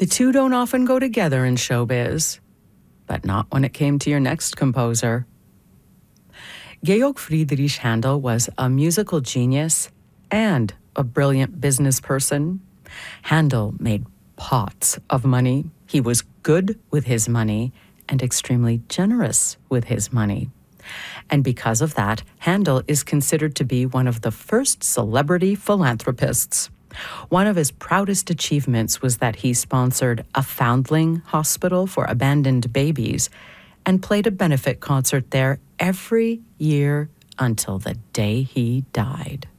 The two don't often go together in showbiz, but not when it came to your next composer. Georg Friedrich Handel was a musical genius and a brilliant business person. Handel made pots of money. He was good with his money and extremely generous with his money. And because of that, Handel is considered to be one of the first celebrity philanthropists. One of his proudest achievements was that he sponsored a foundling hospital for abandoned babies and played a benefit concert there every year until the day he died.